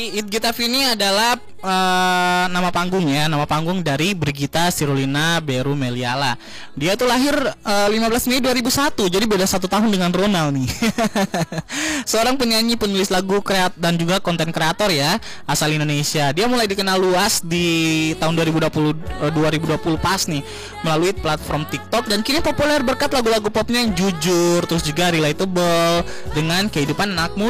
Gita Vini adalah nama panggung ya, nama panggung dari Brigita Sirulina Beru Meliala. Dia tuh lahir 15 Mei 2001, jadi beda 1 tahun dengan Ronald nih. Seorang penyanyi, penulis lagu, dan juga konten kreator ya, asal Indonesia. Dia mulai dikenal luas di tahun 2020 pas nih melalui platform TikTok, dan kini populer berkat lagu-lagu popnya yang jujur, terus juga relatable dengan kehidupan anak muda.